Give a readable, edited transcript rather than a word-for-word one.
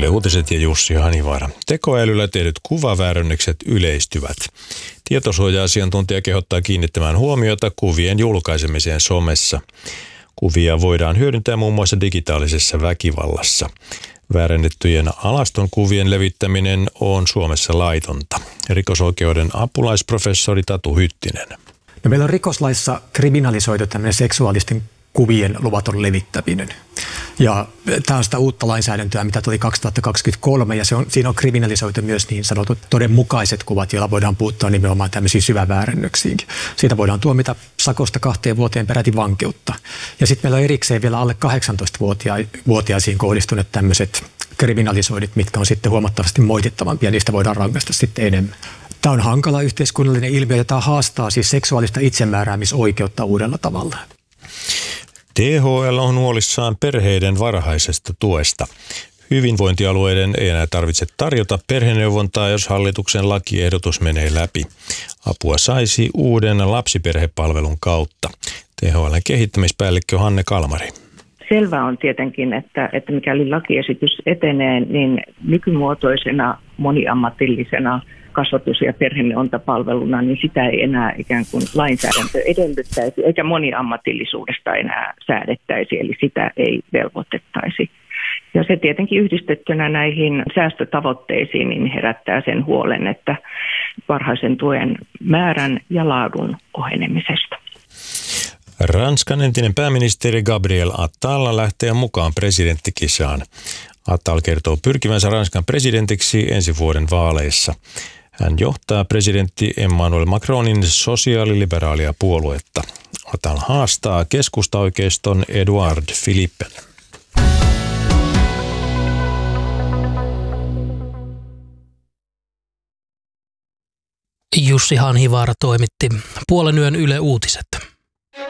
Yle Uutiset ja Jussi Hanivaara. Tekoälyllä tehdyt kuvaväärennökset yleistyvät. Tietosuoja-asiantuntija kehottaa kiinnittämään huomiota kuvien julkaisemiseen somessa. Kuvia voidaan hyödyntää muun muassa digitaalisessa väkivallassa. Väärennettyjen alaston kuvien levittäminen on Suomessa laitonta. Rikosoikeuden apulaisprofessori Tatu Hyttinen. No, meillä on rikoslaissa kriminalisoitu tämmöinen seksuaalisten kuvien luvaton levittäminen. Ja tämä on sitä uutta lainsäädäntöä, mitä tuli 2023, ja siinä on kriminalisoitu myös niin sanotut todenmukaiset kuvat, joilla voidaan puuttua nimenomaan tämmöisiin syväväärennöksiinkin. Siitä voidaan tuomita sakosta 2 vuoteen peräti vankeutta. Ja sitten meillä on erikseen vielä alle 18-vuotiaisiin kohdistuneet tämmöiset kriminalisoidit, mitkä on sitten huomattavasti moitittavampia, ja niistä voidaan rangaista sitten enemmän. Tämä on hankala yhteiskunnallinen ilmiö, ja tämä haastaa siis seksuaalista itsemääräämisoikeutta uudella tavalla. THL on huolissaan perheiden varhaisesta tuesta. Hyvinvointialueiden ei enää tarvitse tarjota perheneuvontaa, jos hallituksen lakiehdotus menee läpi. Apua saisi uuden lapsiperhepalvelun kautta. THL:n kehittämispäällikkö Hanne Kalmari. Selvä on tietenkin, että mikäli lakiesitys etenee, niin nykymuotoisena moniammatillisena kasvatus- ja perheneuvontapalveluna, niin sitä ei enää ikään kuin lainsäädäntö edellyttäisi, eikä moniammatillisuudesta enää säädettäisi, eli sitä ei velvoitettaisi. Ja se tietenkin yhdistettynä näihin säästötavoitteisiin niin herättää sen huolen, että varhaisen tuen määrän ja laadun ohenemisesta. Ranskan entinen pääministeri Gabriel Attal lähtee mukaan presidenttikisaan. Attal kertoo pyrkivänsä Ranskan presidentiksi ensi vuoden vaaleissa. Hän johtaa presidentti Emmanuel Macronin sosiaaliliberaalia puoluetta. Attal haastaa keskustaoikeiston Edouard Philippen. Jussi Hanivaara toimitti puolen yön Yle Uutiset.